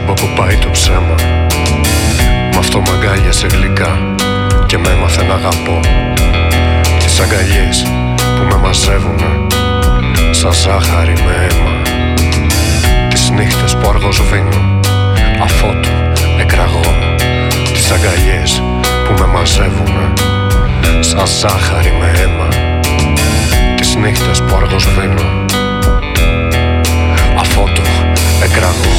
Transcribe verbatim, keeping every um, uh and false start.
από που πάει το ψέμα. Μ' αυτό μ' αγκάλιασε γλυκά και με έμαθε να αγαπώ. Τις αγκαλιές που με μαζεύουνε σαν ζάχαρη με αίμα. Τις νύχτες που αργό σβήνω αφότου εκραγώνω. Τις αγκαλιές που με μαζεύουνε σαν ζάχαρη με αίμα. Τις νύχτες που αργό σβήνω αφότου εκραγώνω.